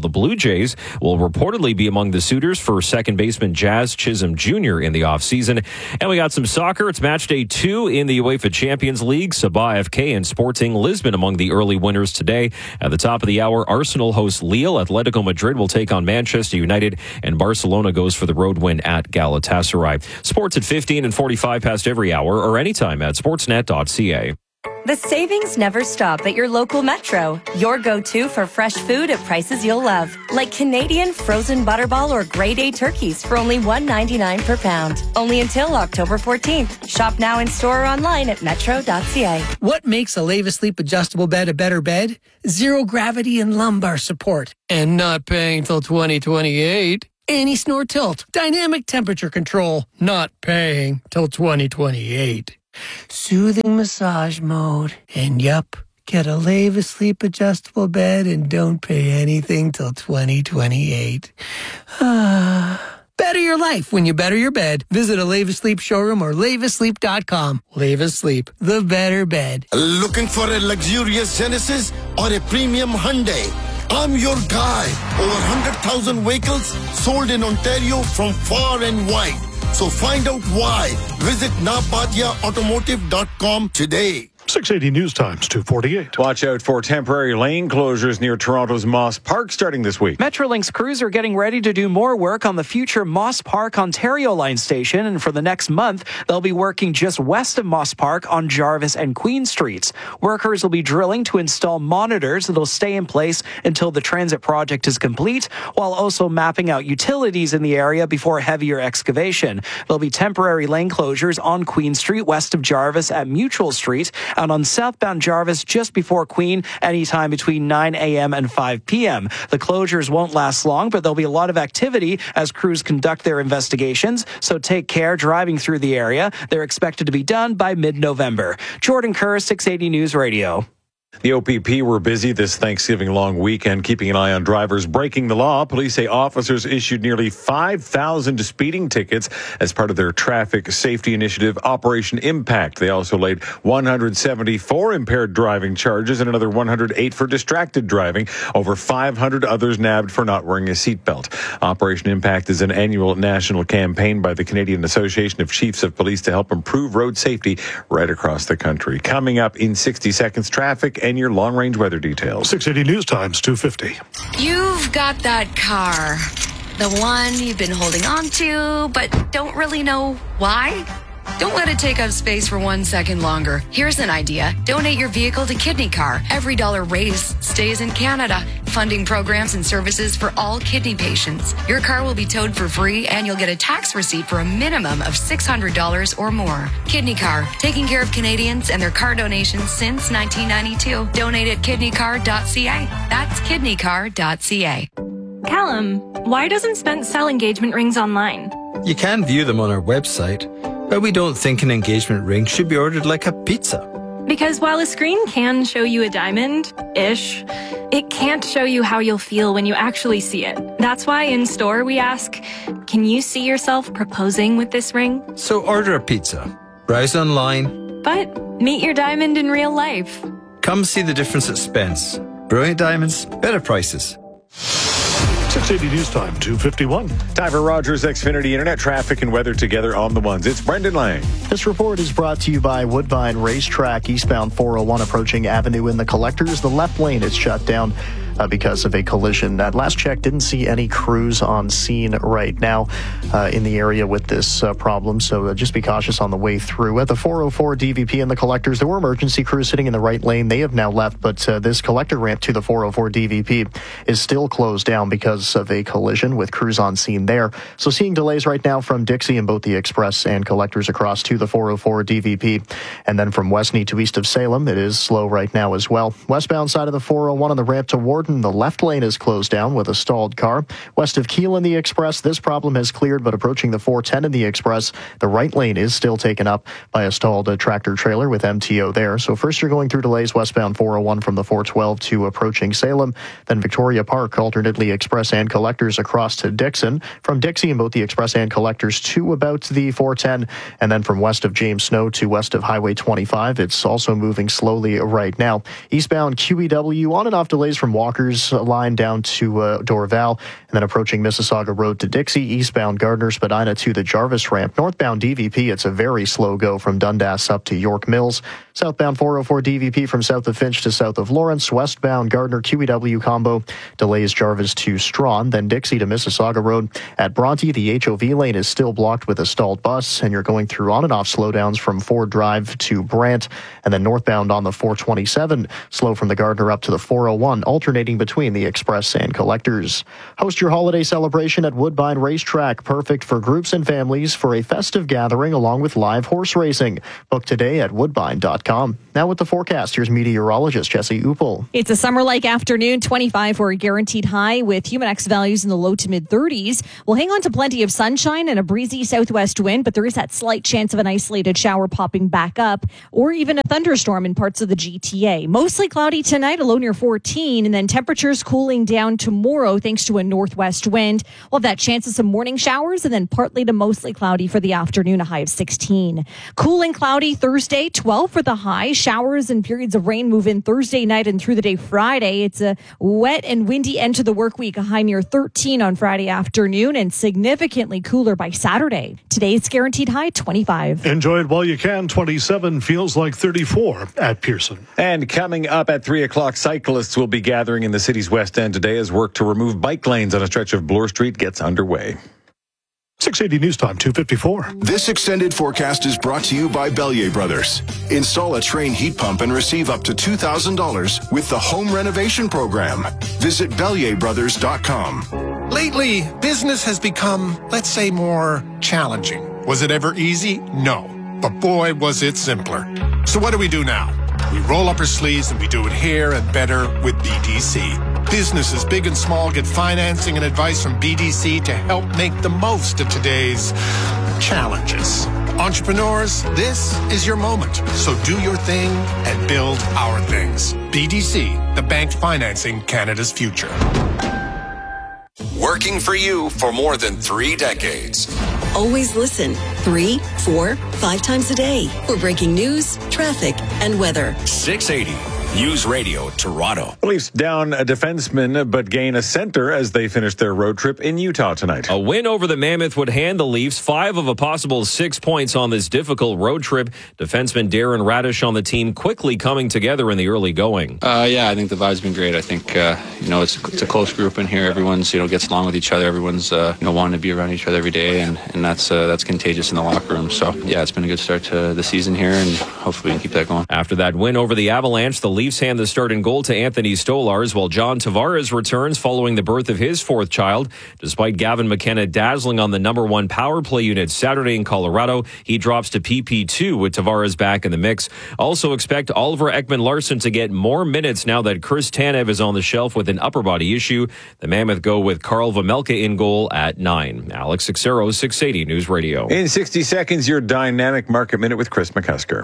the Blue Jays will reportedly be among the suitors for second baseman Jazz Chisholm Jr. in the offseason. And we got some soccer. It's match day 2 in the UEFA Champions League. Sabah FK and Sporting Lisbon among the early winners today. At the top of the hour, Arsenal hosts Lille. Atletico Madrid will take on Manchester United, and Barcelona goes for the road win at Galatasaray. Sports at 15 and 45 past every hour or anytime at sportsnet.ca. The savings never stop at your local Metro. Your go-to for fresh food at prices you'll love. Like Canadian frozen butterball or grade A turkeys for only $1.99 per pound. Only until October 14th. Shop now in store or online at metro.ca. What makes a Leva Sleep adjustable bed a better bed? Zero gravity and lumbar support. And not paying till 2028. Anti-snore tilt. Dynamic temperature control. Not paying till 2028. Soothing massage mode. And yup, get a Leva Sleep adjustable bed and don't pay anything till 2028. Better your life when you better your bed. Visit a Leva Sleep showroom or levasleep.com. Leva Sleep, the better bed. Looking for a luxurious Genesis or a premium Hyundai? I'm your guy. Over 100,000 vehicles sold in Ontario from far and wide. So find out why. Visit napatiaautomotive.com today. 680 News Times 248. Watch out for temporary lane closures near Toronto's Moss Park starting this week. Metrolinx crews are getting ready to do more work on the future Moss Park Ontario line station, and for the next month, they'll be working just west of Moss Park on Jarvis and Queen Streets. Workers will be drilling to install monitors that'll stay in place until the transit project is complete, while also mapping out utilities in the area before heavier excavation. There'll be temporary lane closures on Queen Street west of Jarvis at Mutual Street, and on southbound Jarvis just before Queen, anytime between 9 a.m. and 5 p.m. The closures won't last long, but there'll be a lot of activity as crews conduct their investigations, so take care driving through the area. They're expected to be done by mid-November. Jordan Kerr, 680 News Radio. The OPP were busy this Thanksgiving long weekend, keeping an eye on drivers breaking the law. Police say officers issued nearly 5,000 speeding tickets as part of their traffic safety initiative, Operation Impact. They also laid 174 impaired driving charges and another 108 for distracted driving. Over 500 others nabbed for not wearing a seatbelt. Operation Impact is an annual national campaign by the Canadian Association of Chiefs of Police to help improve road safety right across the country. Coming up in 60 seconds, traffic and your long-range weather details. 680 News Times 250. You've got that car, the one you've been holding on to, but don't really know why. Don't let it take up space for 1 second longer. Here's an idea. Donate your vehicle to Kidney Car. Every dollar raised stays in Canada, funding programs and services for all kidney patients. Your car will be towed for free, and you'll get a tax receipt for a minimum of $600 or more. Kidney Car, taking care of Canadians and their car donations since 1992. Donate at kidneycar.ca. That's kidneycar.ca. Callum, why doesn't Spence sell engagement rings online? You can view them on our website, but we don't think an engagement ring should be ordered like a pizza. Because while a screen can show you a diamond-ish, it can't show you how you'll feel when you actually see it. That's why in store we ask, can you see yourself proposing with this ring? So order a pizza, browse online, but meet your diamond in real life. Come see the difference at Spence. Brilliant diamonds, better prices. 680 News Time 251. Time for Rogers Xfinity Internet traffic and weather together on the ones. It's Brendan Lang. This report is brought to you by Woodbine Racetrack, eastbound 401 approaching Avenue in the Collectors. The left lane is shut down because of a collision. At last check, didn't see any crews on scene right now in the area with this problem, so just be cautious on the way through. At the 404 DVP in the Collectors, there were emergency crews sitting in the right lane. They have now left, but this collector ramp to the 404 DVP is still closed down because of a collision with crews on scene there. So seeing delays right now from Dixie in both the Express and Collectors across to the 404 DVP. And then from Westney to east of Salem, it is slow right now as well. Westbound side of the 401 on the ramp to Warden, the left lane is closed down with a stalled car. West of Keele in the Express, this problem has cleared, but approaching the 410 in the Express, the right lane is still taken up by a stalled tractor trailer with MTO there. So first you're going through delays westbound 401 from the 412 to approaching Salem, then Victoria Park, alternately Express and Collectors across to Dixon. From Dixie in both the Express and Collectors to about the 410, and then from west of James Snow to west of Highway 25, it's also moving slowly right now. Eastbound QEW on and off delays from Walker Walker's line down to Dorval, and then approaching Mississauga Road to Dixie, eastbound Gardner Spadina to the Jarvis ramp. Northbound DVP, it's a very slow go from Dundas up to York Mills. Southbound 404 DVP from south of Finch to south of Lawrence. Westbound Gardner QEW combo delays Jarvis to Strawn, then Dixie to Mississauga Road. At Bronte, the HOV lane is still blocked with a stalled bus, and you're going through on and off slowdowns from Ford Drive to Brant, and then northbound on the 427, slow from the Gardner up to the 401, alternating between the Express and Collectors. Host your holiday celebration at Woodbine Racetrack, perfect for groups and families for a festive gathering along with live horse racing. Book today at woodbine.com. Now with the forecast, here's meteorologist Jesse Uppel. It's a summer-like afternoon, 25 for a guaranteed high with Humidex values in the low to mid-30s. We'll hang on to plenty of sunshine and a breezy southwest wind, but there is that slight chance of an isolated shower popping back up or even a thunderstorm in parts of the GTA. Mostly cloudy tonight, a low near 14, and then temperatures cooling down tomorrow thanks to a northwest wind. We'll have that chance of some morning showers and then partly to mostly cloudy for the afternoon, a high of 16. Cool and cloudy Thursday, 12 for the high. Showers and periods of rain move in Thursday night and through the day Friday. It's a wet and windy end to the work week, a high near 13 on Friday afternoon and significantly cooler by Saturday. Today's guaranteed high, 25. Enjoy it while you can. 27 feels like 34 at Pearson. And coming up at 3 o'clock, cyclists will be gathering in the city's west end today as work to remove bike lanes on a stretch of Bloor Street gets underway. 680 News Time, 2:54. This extended forecast is brought to you by Bellier Brothers. Install a Trane heat pump and receive up to $2,000 with the home renovation program. Visit BellierBrothers.com. Lately, business has become, let's say, more challenging. Was it ever easy? No. But boy, was it simpler. So what do we do now? We roll up our sleeves and we do it here and better with BDC. Businesses big and small get financing and advice from BDC to help make the most of today's challenges. Entrepreneurs, this is your moment. So do your thing and build our things. BDC, the bank financing Canada's future. Working for you for more than 3 decades. Always listen 3, 4, 5 times a day for breaking news, traffic, and weather. 680 News Radio Toronto. The Leafs down a defenseman but gain a center as they finish their road trip in Utah tonight. A win over the Mammoth would hand the Leafs 5 of a possible 6 points on this difficult road trip. Defenseman Darren Radish on the team quickly coming together in the early going. Yeah, I think the vibe's been great. I think it's a close group in here. Everyone's gets along with each other. Everyone's wanting to be around each other every day, and that's contagious in the locker room. So yeah, it's been a good start to the season here, and hopefully we can keep that going. After that win over the Avalanche, the Leafs hand the start in goal to Anthony Stolarz, while John Tavares returns following the birth of his 4th child. Despite Gavin McKenna dazzling on the number 1 power play unit Saturday in Colorado, he drops to PP2 with Tavares back in the mix. Also expect Oliver Ekman-Larsson to get more minutes now that Chris Tanev is on the shelf with an upper body issue. The Mammoth go with Carl Vejmelka in goal at 9. Alex Sixero, 680 News Radio. In 60 seconds, your dynamic market minute with Chris McCusker.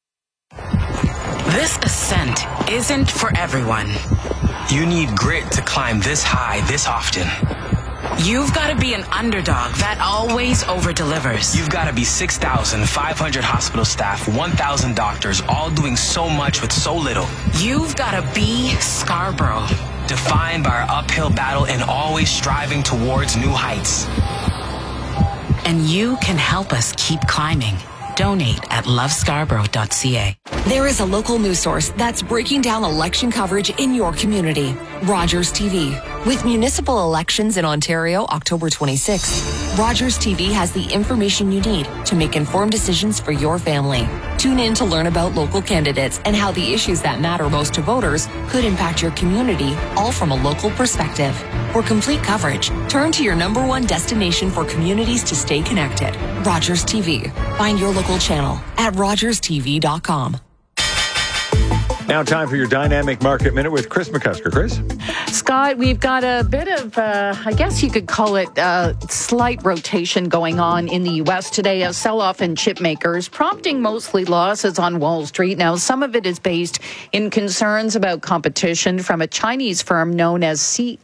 This ascent isn't for everyone. You need grit to climb this high this often. You've got to be an underdog that always over-delivers. You've got to be 6,500 hospital staff, 1,000 doctors, all doing so much with so little. You've got to be Scarborough, defined by our uphill battle and always striving towards new heights. And you can help us keep climbing. Donate at lovescarborough.ca. There is a local news source that's breaking down election coverage in your community. Rogers TV. With municipal elections in Ontario, October 26th, Rogers TV has the information you need to make informed decisions for your family. Tune in to learn about local candidates and how the issues that matter most to voters could impact your community, all from a local perspective. For complete coverage, turn to your number 1 destination for communities to stay connected. Rogers TV. Find your local channel at rogerstv.com. Now time for your Dynamic Market Minute with Chris McCusker. Chris? Scott, we've got a bit of, I guess you could call it slight rotation going on in the U.S. today. A sell-off in chip makers, prompting mostly losses on Wall Street. Now, some of it is based in concerns about competition from a Chinese firm known as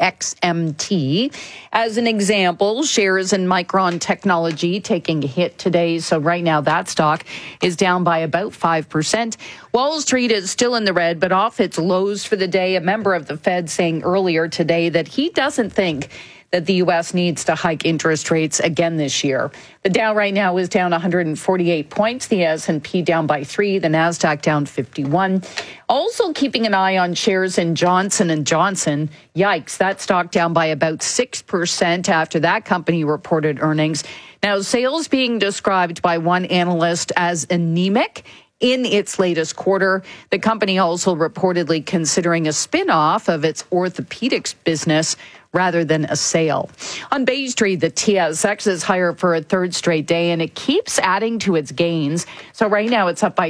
CXMT. As an example, shares in Micron Technology taking a hit today. So right now that stock is down by about 5%. Wall Street is still in the red, but off its lows for the day. A member of the Fed saying earlier today that he doesn't think that the U.S. needs to hike interest rates again this year. The Dow right now is down 148 points. The S&P down by 3. The Nasdaq down 51. Also keeping an eye on shares in Johnson & Johnson. Yikes, that stock down by about 6% after that company reported earnings. Now, sales being described by one analyst as anemic in its latest quarter. The company also reportedly considering a spin-off of its orthopedics business rather than a sale. On Bay Street, the TSX is higher for a third straight day, and it keeps adding to its gains. So right now it's up by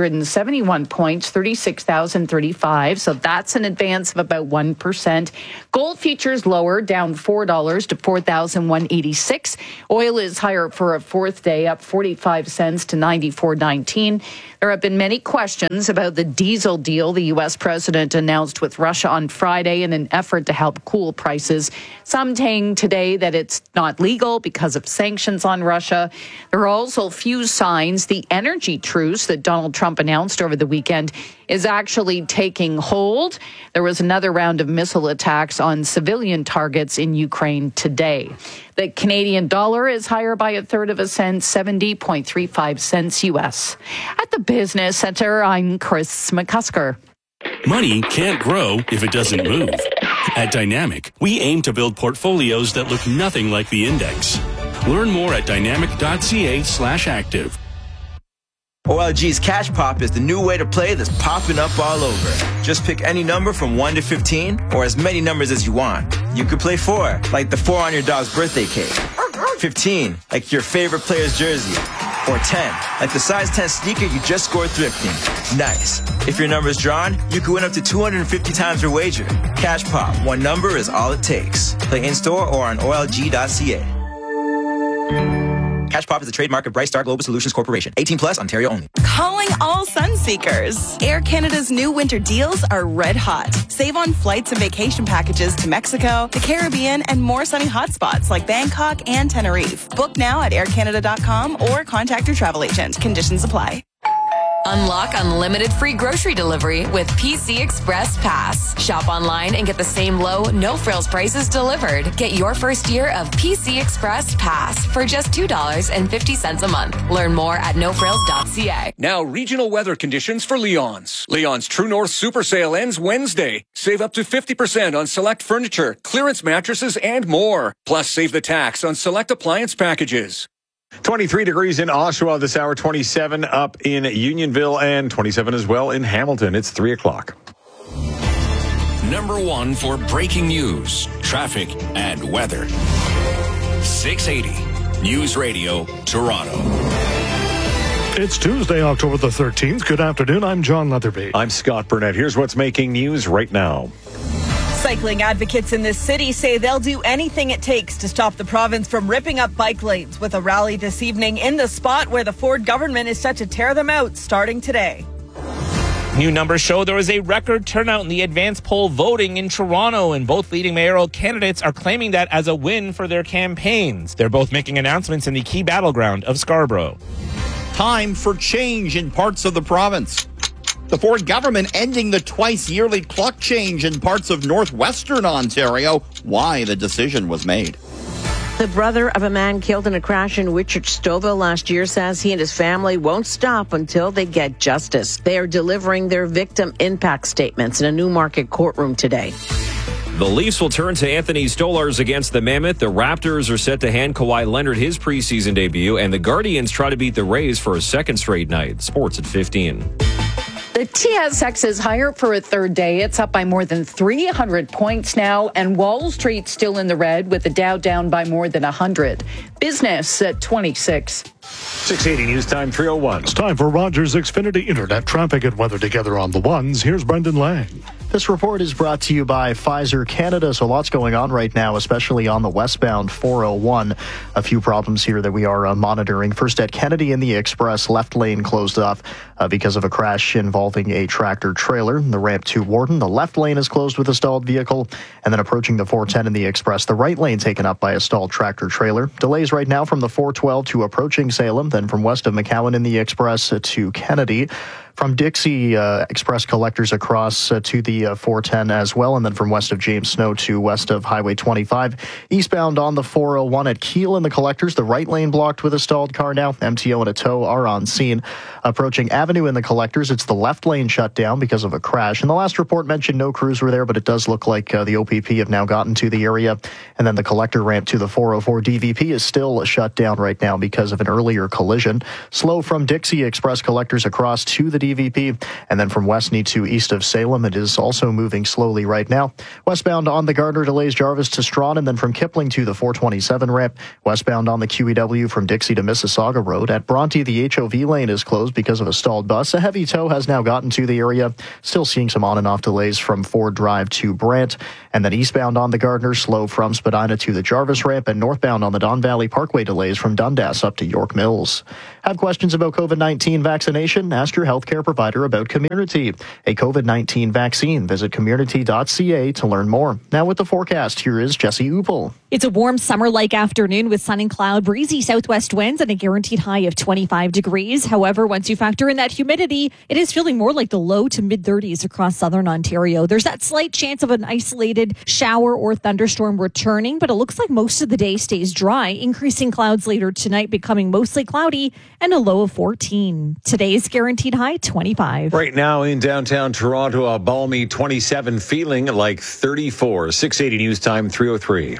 371 points, 36,035. So that's an advance of about 1%. Gold futures lower, down $4 to 4,186. Oil is higher for a fourth day, up 45 cents to 94.19. There have been many questions about the diesel deal the U.S. president announced with Russia on Friday in an effort to help cool prices. Some saying today that it's not legal because of sanctions on Russia. There are also few signs the energy truce that Donald Trump announced over the weekend is actually taking hold. There was another round of missile attacks on civilian targets in Ukraine today. The Canadian dollar is higher by a third of a cent, 70.35 cents U.S. At the Business Center, I'm Chris McCusker. Money can't grow if it doesn't move. At Dynamic, we aim to build portfolios that look nothing like the index. Learn more at dynamic.ca/active. OLG's Cash Pop is the new way to play that's popping up all over. Just pick any number from 1 to 15, or as many numbers as you want. You could play 4, like the 4 on your dog's birthday cake. 15, like your favorite player's jersey. Or 10, like the size 10 sneaker you just scored thrifting. Nice. If your number's drawn, you could win up to 250 times your wager. Cash Pop, one number is all it takes. Play in-store or on OLG.ca. Cash Pop is a trademark of Bright Star Global Solutions Corporation. 18 plus, Ontario only. Calling all sun seekers. Air Canada's new winter deals are red hot. Save on flights and vacation packages to Mexico, the Caribbean, and more sunny hotspots like Bangkok and Tenerife. Book now at aircanada.com or contact your travel agent. Conditions apply. Unlock unlimited free grocery delivery with PC Express Pass. Shop online and get the same low, no-frills prices delivered. Get your first year of PC Express Pass for just $2.50 a month. Learn more at nofrills.ca. Now, regional weather conditions for Leon's. Leon's True North Super Sale ends Wednesday. Save up to 50% on select furniture, clearance mattresses, and more. Plus, save the tax on select appliance packages. 23 degrees in Oshawa this hour, 27 up in Unionville, and 27 as well in Hamilton. It's 3 o'clock. Number 1 for breaking news, traffic, and weather. 680 News Radio, Toronto. It's Tuesday, October the 13th. Good afternoon. I'm John Leatherby. I'm Scott Burnett. Here's what's making news right now. Cycling advocates in this city say they'll do anything it takes to stop the province from ripping up bike lanes, with a rally this evening in the spot where the Ford government is set to tear them out starting today. New numbers show there was a record turnout in the advance poll voting in Toronto, and both leading mayoral candidates are claiming that as a win for their campaigns. They're both making announcements in the key battleground of Scarborough. Time for change in parts of the province. The Ford government ending the twice-yearly clock change in parts of northwestern Ontario. Why the decision was made. The brother of a man killed in a crash in Wichita-Stouffville last year says he and his family won't stop until they get justice. They are delivering their victim impact statements in a Newmarket courtroom today. The Leafs will turn to Anthony Stolarz against the Mammoth. The Raptors are set to hand Kawhi Leonard his preseason debut, and the Guardians try to beat the Rays for a second straight night. Sports at 15. The TSX is higher for a third day. It's up by more than 300 points now, and Wall Street still in the red with the Dow down by more than 100. Business at 26. 680 News Time 301. It's time for Rogers Xfinity Internet traffic and weather together on the ones. Here's Brendan Lang. This report is brought to you by Pfizer Canada. So lots going on right now, especially on the westbound 401. A few problems here that we are monitoring. First at Kennedy in the Express, left lane closed off because of a crash involving a tractor trailer. The ramp to Warden, the left lane is closed with a stalled vehicle. And then approaching the 410 in the Express, the right lane taken up by a stalled tractor trailer. Delays right now from the 412 to approaching Salem, then from west of McCowan in the Express to Kennedy. From Dixie Express collectors across to the 410 as well, and then from west of James Snow to west of Highway 25. Eastbound on the 401 at Kiel in the collectors, the right lane blocked with a stalled car now. MTO and a tow are on scene. Approaching Avenue in the collectors, it's the left lane shut down because of a crash. And the last report mentioned no crews were there, but it does look like the OPP have now gotten to the area. And then the collector ramp to the 404 DVP is still shut down right now because of an earlier collision. Slow from Dixie Express collectors across to the DVP, and then from Westney to east of Salem, it is also moving slowly right now. Westbound on the Gardner delays Jarvis to Strawn, and then from Kipling to the 427 ramp. Westbound on the QEW from Dixie to Mississauga Road. At Bronte, the HOV lane is closed because of a stalled bus. A heavy tow has now gotten to the area. Still seeing some on and off delays from Ford Drive to Brant. And then eastbound on the Gardner, slow from Spadina to the Jarvis ramp, and northbound on the Don Valley Parkway delays from Dundas up to York Mills. Have questions about COVID-19 vaccination? Ask your healthcare provider about Community, a COVID-19 vaccine. Visit community.ca to learn more. Now with the forecast, here is Jesse Upel. It's a warm summer-like afternoon with sun and cloud, breezy southwest winds, and a guaranteed high of 25 degrees. However, once you factor in that humidity, it is feeling more like the low to mid-30s across southern Ontario. There's that slight chance of an isolated shower or thunderstorm returning, but it looks like most of the day stays dry. Increasing clouds later tonight, becoming mostly cloudy, and a low of 14. Today's guaranteed high, 25. Right now in downtown Toronto, a balmy 27, feeling like 34. 680 News Time, 3:03.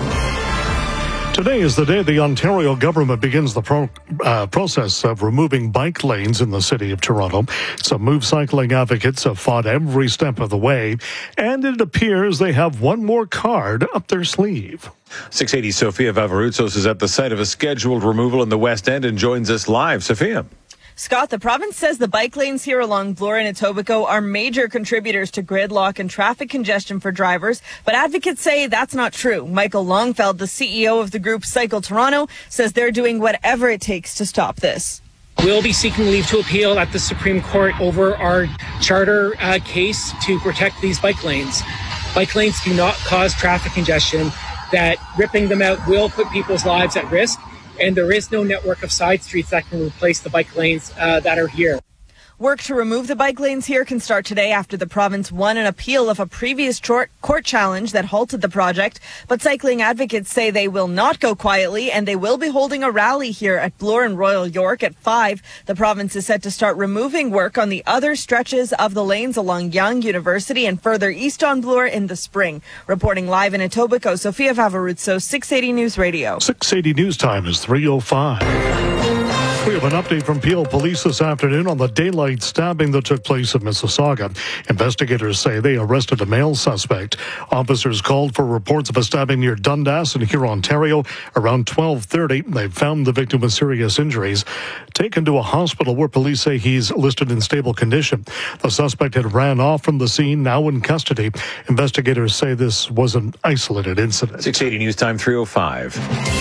Today is the day the Ontario government begins the process of removing bike lanes in the city of Toronto. Some Move Cycling advocates have fought every step of the way, and it appears they have one more card up their sleeve. 680 Sophia Vavaroutsos is at the site of a scheduled removal in the West End and joins us live. Sophia. Scott, the province says the bike lanes here along Bloor and Etobicoke are major contributors to gridlock and traffic congestion for drivers, but advocates say that's not true. Michael Longfeld, the CEO of the group Cycle Toronto, says they're doing whatever it takes to stop this. We'll be seeking leave to appeal at the Supreme Court over our charter case to protect these bike lanes. Bike lanes do not cause traffic congestion. That ripping them out will put people's lives at risk. And there is no network of side streets that can replace the bike lanes that are here. Work to remove the bike lanes here can start today after the province won an appeal of a previous court challenge that halted the project. But cycling advocates say they will not go quietly, and they will be holding a rally here at Bloor and Royal York at 5. The province is set to start removing work on the other stretches of the lanes along Yonge University and further east on Bloor in the spring. Reporting live in Etobicoke, Sophia Vavaroutsos, 680 News Radio. 680 News Time is 3:05. We have an update from Peel Police this afternoon on the daylight stabbing that took place in Mississauga. Investigators say they arrested a male suspect. Officers called for reports of a stabbing near Dundas in Huron, Ontario. Around 12:30, they found the victim with serious injuries. Taken to a hospital where police say he's listed in stable condition. The suspect had ran off from the scene, now in custody. Investigators say this was an isolated incident. 680 News Time, 3:05.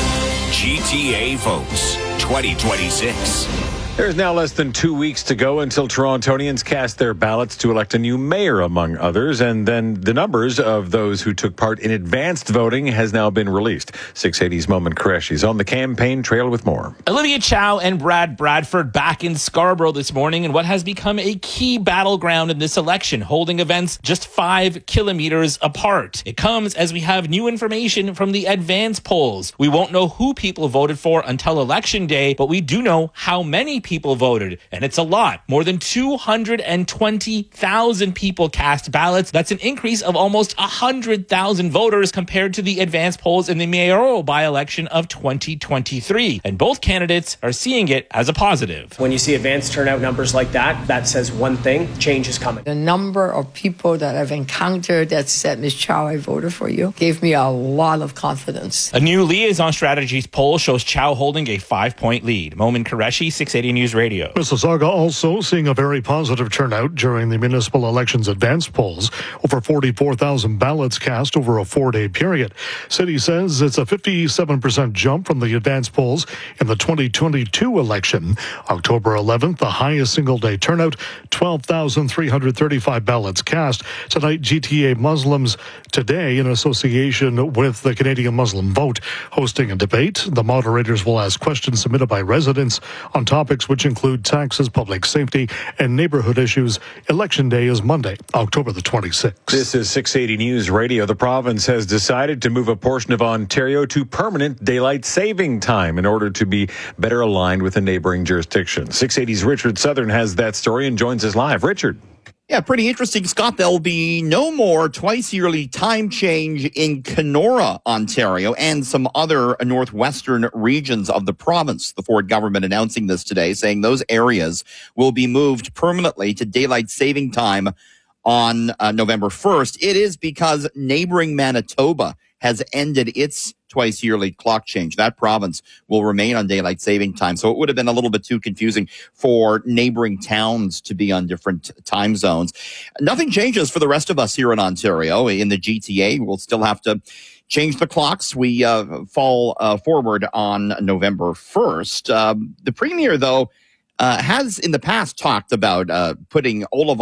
GTA votes 2026. There's now less than 2 weeks to go until Torontonians cast their ballots to elect a new mayor, among others. And then the numbers of those who took part in advanced voting has now been released. 680's Moment Qureshi is on the campaign trail with more. Olivia Chow and Brad Bradford back in Scarborough this morning in what has become a key battleground in this election, holding events just 5 kilometers apart. It comes as we have new information from the advance polls. We won't know who people voted for until Election Day, but we do know how many people voted, and it's a lot. More than 220,000 people cast ballots. That's an increase of almost 100,000 voters compared to the advance polls in the mayoral by-election of 2023. And both candidates are seeing it as a positive. When you see advance turnout numbers like that, that says one thing: change is coming. The number of people that I've encountered that said, Ms. Chow, I voted for you, gave me a lot of confidence. A new Liaison Strategies poll shows Chow holding a 5-point lead. Moment Qureshi, 680 680 News Radio. Mississauga also seeing a very positive turnout during the municipal elections advance polls. Over 44,000 ballots cast over a 4-day period. City says it's a 57% jump from the advance polls in the 2022 election. October 11th, the highest single-day turnout, 12,335 ballots cast. Tonight, GTA Muslims Today, in association with the Canadian Muslim Vote, hosting a debate. The moderators will ask questions submitted by residents on topics which include taxes, public safety, and neighborhood issues. Election Day is Monday, October the 26th. This is 680 News Radio. The province has decided to move a portion of Ontario to permanent daylight saving time in order to be better aligned with a neighboring jurisdiction. 680's Richard Southern has that story and joins us live. Richard. Yeah, pretty interesting, Scott. There'll be no more twice-yearly time change in Kenora, Ontario, and some other northwestern regions of the province. The Ford government announcing this today, saying those areas will be moved permanently to daylight saving time on November 1st. It is because neighboring Manitoba has ended its twice-yearly clock change. That province will remain on daylight saving time. So it would have been a little bit too confusing for neighboring towns to be on different time zones. Nothing changes for the rest of us here in Ontario. In the GTA, we'll still have to change the clocks. We fall forward on November 1st. The Premier, though, has in the past talked about putting all of